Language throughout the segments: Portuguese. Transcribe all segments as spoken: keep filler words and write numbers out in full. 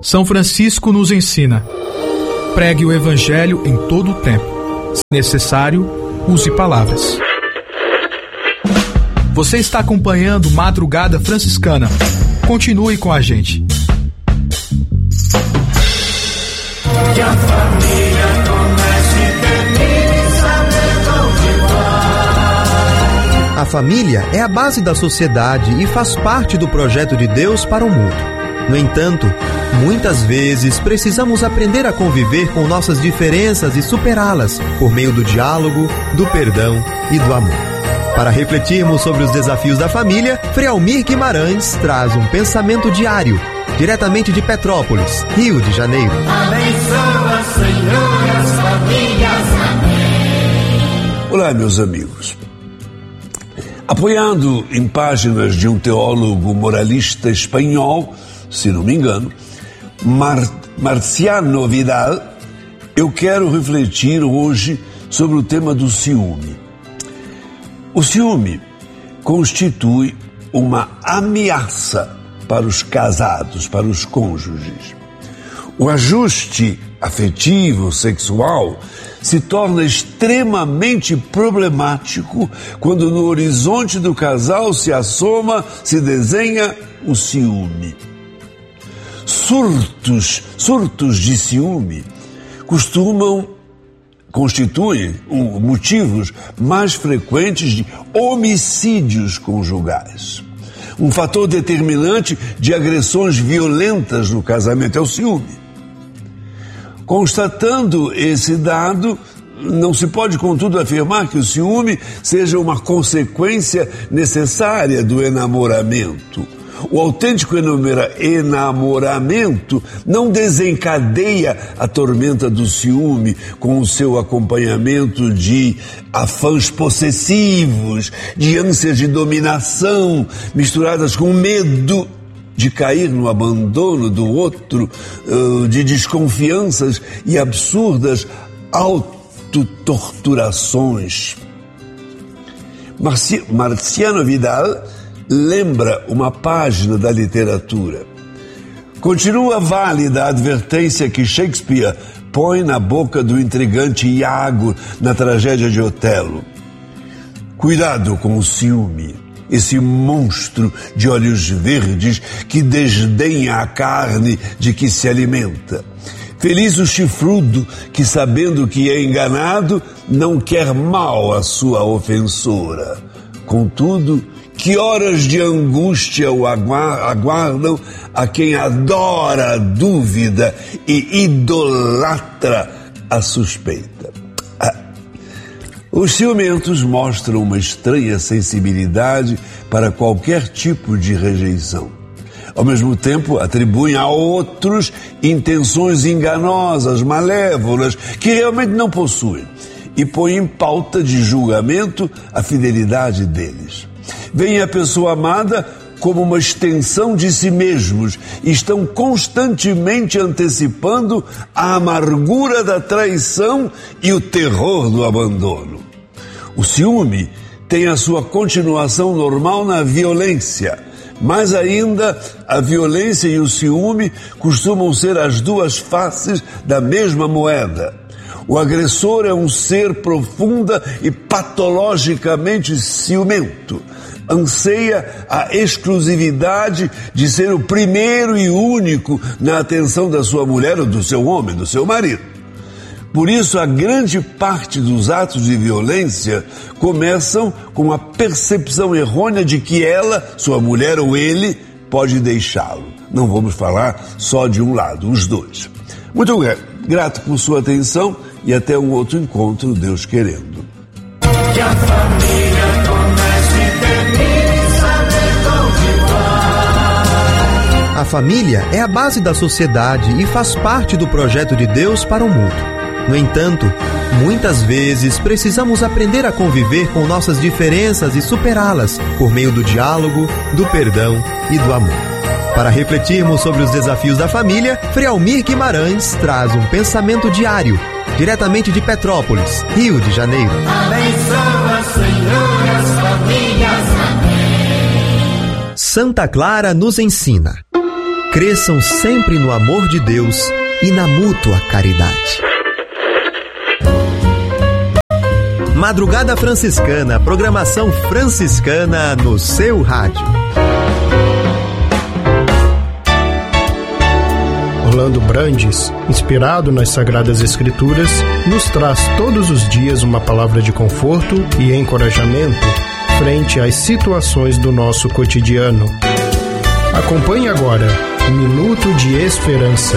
São Francisco nos ensina: pregue o Evangelho em todo o tempo. Se necessário, use palavras. Você está acompanhando Madrugada Franciscana. Continue com a gente. Que a família comece e termine, saber onde vai. A família é a base da sociedade e faz parte do projeto de Deus para o mundo. No entanto, muitas vezes precisamos aprender a conviver com nossas diferenças e superá-las por meio do diálogo, do perdão e do amor. Para refletirmos sobre os desafios da família, Frei Almir Guimarães traz um pensamento diário, diretamente de Petrópolis, Rio de Janeiro. Abençoa, Senhor, as famílias. Amém. Olá, meus amigos. Apoiado em páginas de um teólogo moralista espanhol, se não me engano, Mar- Marciano Vidal, eu quero refletir hoje sobre o tema do ciúme. O ciúme constitui uma ameaça para os casados, para os cônjuges. O ajuste afetivo, sexual, se torna extremamente problemático quando no horizonte do casal se assoma, se desenha o ciúme. Surtos, surtos de ciúme costumam, constituem um, motivos mais frequentes de homicídios conjugais. Um fator determinante de agressões violentas no casamento é o ciúme. Constatando esse dado, não se pode, contudo, afirmar que o ciúme seja uma consequência necessária do enamoramento. O autêntico enamoramento não desencadeia a tormenta do ciúme com o seu acompanhamento de afãs possessivos, de ânsias de dominação, misturadas com medo de cair no abandono do outro, de desconfianças e absurdas autotorturações. Marci- Marciano Vidal lembra uma página da literatura. Continua válida a advertência que Shakespeare põe na boca do intrigante Iago na tragédia de Otelo. Cuidado com o ciúme, esse monstro de olhos verdes que desdenha a carne de que se alimenta. Feliz o chifrudo que, sabendo que é enganado, não quer mal à sua ofensora. Contudo, que horas de angústia o aguardam a quem adora a dúvida e idolatra a suspeita. Ah. Os ciumentos mostram uma estranha sensibilidade para qualquer tipo de rejeição. Ao mesmo tempo, atribuem a outros intenções enganosas, malévolas, que realmente não possuem, e põem em pauta de julgamento a fidelidade deles. Veem a pessoa amada como uma extensão de si mesmos e estão constantemente antecipando a amargura da traição e o terror do abandono. O ciúme tem a sua continuação normal na violência. Mais ainda, a violência e o ciúme costumam ser as duas faces da mesma moeda. O agressor é um ser profunda e patologicamente ciumento. Anseia a exclusividade de ser o primeiro e único na atenção da sua mulher ou do seu homem, do seu marido. Por isso, a grande parte dos atos de violência começam com a percepção errônea de que ela, sua mulher ou ele, pode deixá-lo. Não vamos falar só de um lado, os dois. Muito grato por sua atenção e até um outro encontro, Deus querendo. Que a família comece e termine, saber onde vai. A família é a base da sociedade e faz parte do projeto de Deus para o mundo. No entanto, muitas vezes precisamos aprender a conviver com nossas diferenças e superá-las por meio do diálogo, do perdão e do amor. Para refletirmos sobre os desafios da família, Frei Almir Guimarães traz um pensamento diário, diretamente de Petrópolis, Rio de Janeiro. Abençoa, Senhor, as famílias. Amém. Santa Clara nos ensina: cresçam sempre no amor de Deus e na mútua caridade. Madrugada Franciscana, programação franciscana no seu rádio. Orlando Brandes, inspirado nas Sagradas Escrituras, nos traz todos os dias uma palavra de conforto e encorajamento frente às situações do nosso cotidiano. Acompanhe agora Minuto de Esperança.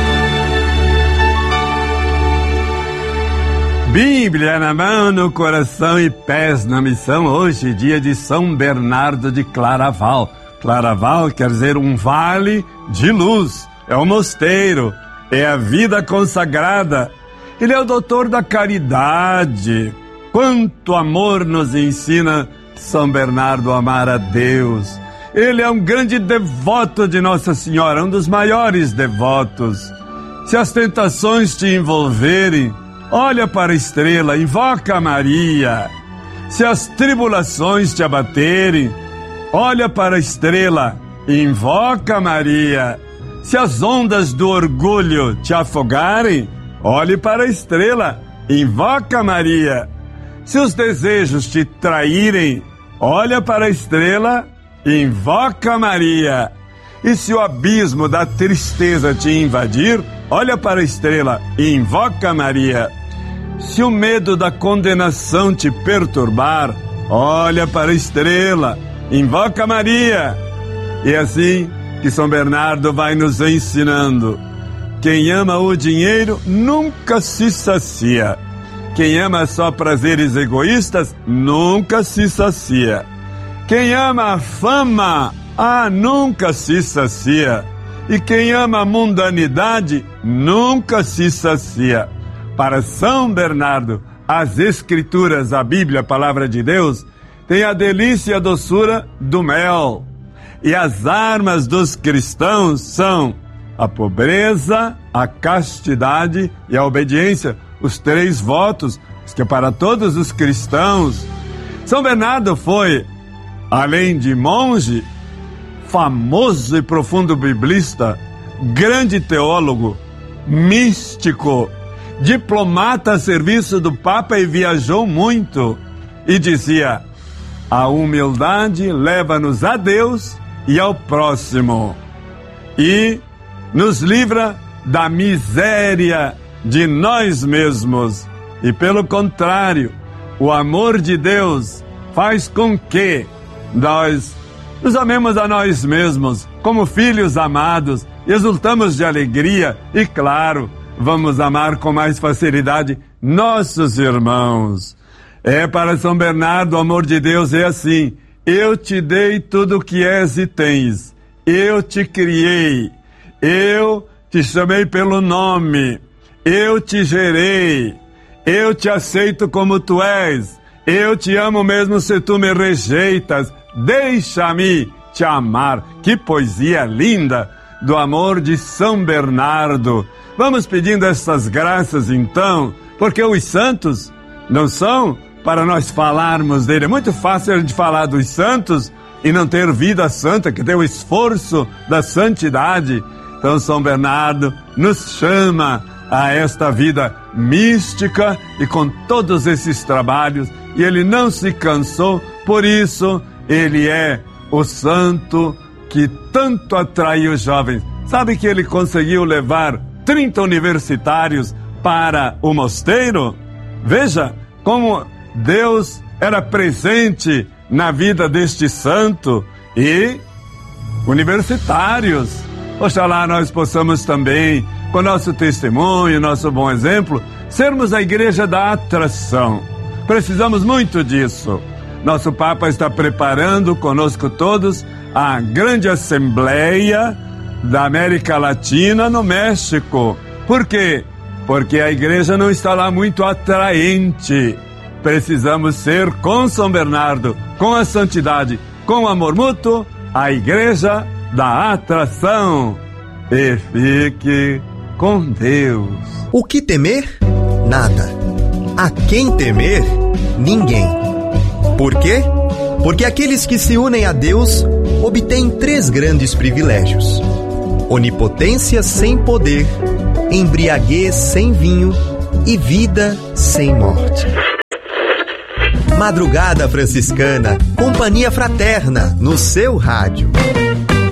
Bíblia na mão, no coração e pés na missão. Hoje, dia de São Bernardo de Claraval. Claraval quer dizer um vale de luz. É o mosteiro, é a vida consagrada. Ele é o doutor da caridade. Quanto amor nos ensina São Bernardo a amar a Deus. Ele é um grande devoto de Nossa Senhora, um dos maiores devotos. Se as tentações te envolverem, olha para a estrela, invoca a Maria. Se as tribulações te abaterem, olha para a estrela, invoca a Maria. Se as ondas do orgulho te afogarem, olhe para a estrela, invoca a Maria. Se os desejos te traírem, olha para a estrela, invoca a Maria. E se o abismo da tristeza te invadir, olha para a estrela, invoca a Maria. Se o medo da condenação te perturbar, olha para a estrela, invoca a Maria. E assim que São Bernardo vai nos ensinando. Quem ama o dinheiro nunca se sacia. Quem ama só prazeres egoístas nunca se sacia. Quem ama a fama, ah, nunca se sacia. E quem ama a mundanidade nunca se sacia. Para São Bernardo, as Escrituras, a Bíblia, a Palavra de Deus, tem a delícia e a doçura do mel. E as armas dos cristãos são a pobreza, a castidade e a obediência. Os três votos, que é para todos os cristãos. São Bernardo foi, além de monge, famoso e profundo biblista, grande teólogo, místico, diplomata a serviço do Papa e viajou muito. E dizia: a humildade leva-nos a Deus e ao próximo, e nos livra da miséria de nós mesmos. E pelo contrário, o amor de Deus faz com que nós nos amemos a nós mesmos como filhos amados, exultamos de alegria e, claro, vamos amar com mais facilidade nossos irmãos. É, para São Bernardo, o amor de Deus é assim: eu te dei tudo o que és e tens, eu te criei, eu te chamei pelo nome, eu te gerei, eu te aceito como tu és, eu te amo mesmo se tu me rejeitas, deixa-me te amar. Que poesia linda do amor de São Bernardo. Vamos pedindo essas graças então, porque os santos não são para nós falarmos dele. É muito fácil a gente falar dos santos e não ter vida santa, que tem o esforço da santidade. Então São Bernardo nos chama a esta vida mística e com todos esses trabalhos, e ele não se cansou, por isso ele é o santo que tanto atrai os jovens. Sabe que ele conseguiu levar trinta universitários para o mosteiro? Veja como Deus era presente na vida deste santo. E universitários, oxalá nós possamos também, com nosso testemunho, nosso bom exemplo, sermos a igreja da atração. Precisamos muito disso. Nosso Papa está preparando conosco todos a grande assembleia da América Latina no México. Por quê? Porque a igreja não está lá muito atraente. Precisamos ser, com São Bernardo, com a santidade, com o amor mútuo, a igreja da atração. E fique com Deus. O que temer? Nada. A quem temer? Ninguém. Por quê? Porque aqueles que se unem a Deus obtêm três grandes privilégios: onipotência sem poder, embriaguez sem vinho e vida sem morte. Madrugada Franciscana, companhia fraterna no seu rádio.